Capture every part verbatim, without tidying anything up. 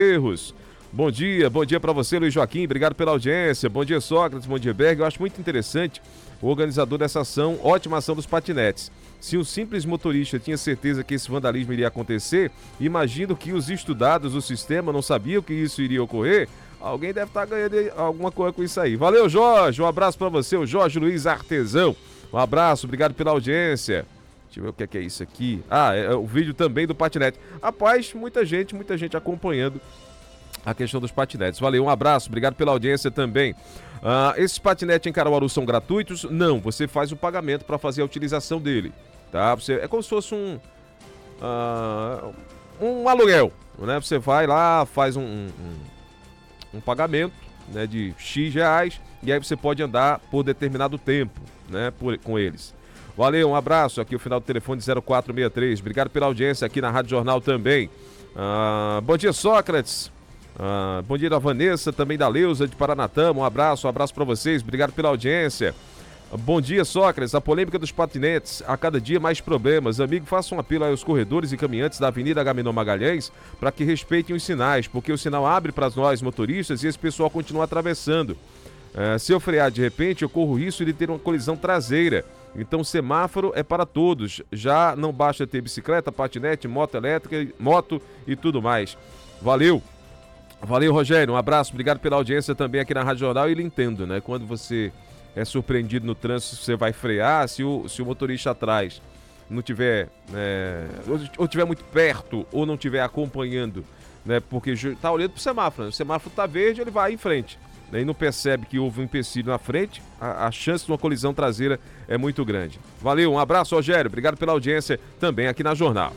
Erros. Bom dia, bom dia para você, Luiz Joaquim, obrigado pela audiência. Bom dia, Sócrates, bom dia, Berg. Eu acho muito interessante o organizador dessa ação, ótima ação dos patinetes. Se um simples motorista tinha certeza que esse vandalismo iria acontecer, imagino que os estudados do sistema não sabiam que isso iria ocorrer. Alguém deve estar ganhando alguma coisa com isso aí. Valeu, Jorge, um abraço para você, o Jorge Luiz Artesão. Um abraço, obrigado pela audiência. Deixa eu ver o que é, que é isso aqui. Ah, é o vídeo também do patinete. Rapaz, muita gente, muita gente acompanhando a questão dos patinetes. Valeu, um abraço, obrigado pela audiência também. Ah, esses patinetes em Caruaru são gratuitos? Não, você faz o pagamento para fazer a utilização dele, tá? Você, é como se fosse um, uh, um aluguel, né? Você vai lá, faz um, um, um pagamento, né, de X reais e aí você pode andar por determinado tempo, né, por, com eles. Valeu, um abraço, aqui o final do telefone zero quatro seis três, obrigado pela audiência aqui na Rádio Jornal também. Ah, bom dia, Sócrates. Ah, bom dia da Vanessa, também da Leusa de Paranatama, um abraço, um abraço para vocês, obrigado pela audiência. Bom dia, Sócrates, a polêmica dos patinetes, a cada dia mais problemas. Amigo, faça um apelo aos corredores e caminhantes da Avenida Agamenon Magalhães para que respeitem os sinais, porque o sinal abre para nós motoristas e esse pessoal continua atravessando. Ah, se eu frear de repente, eu corro risco de ter uma colisão traseira. Então, semáforo é para todos, já não basta ter bicicleta, patinete, moto elétrica, moto e tudo mais. Valeu! Valeu, Rogério, um abraço, obrigado pela audiência também aqui na Rádio Jornal. E ele entendo, né? Quando você é surpreendido no trânsito, você vai frear, se o, se o motorista atrás não tiver, é, ou tiver muito perto, ou não tiver acompanhando, né? Porque tá olhando pro semáforo, né? O semáforo tá verde, ele vai em frente, né? E não percebe que houve um empecilho na frente, a, a chance de uma colisão traseira é muito grande. Valeu, um abraço, Rogério, obrigado pela audiência também aqui na Jornal.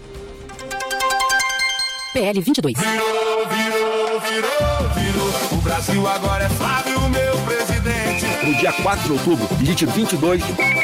P L vinte e dois. Virou, virou, virou, virou. O Brasil agora é Flávio, meu presidente. No dia quatro de outubro, digite vinte e dois.